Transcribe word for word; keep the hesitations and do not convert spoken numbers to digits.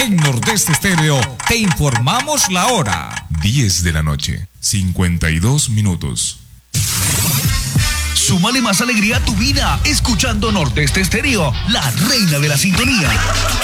En Nordeste Estéreo te informamos la hora. diez de la noche, cincuenta y dos minutos. Súmale más alegría a tu vida escuchando Nordeste Estéreo, la reina de la sintonía.